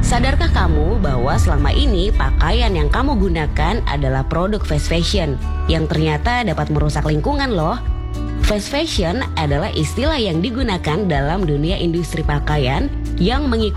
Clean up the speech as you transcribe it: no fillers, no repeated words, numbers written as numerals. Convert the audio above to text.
Sadarkah kamu bahwa selama ini pakaian yang kamu gunakan adalah produk fast fashion yang ternyata dapat merusak lingkungan loh? Fast fashion adalah istilah yang digunakan dalam dunia industri pakaian yang mengikuti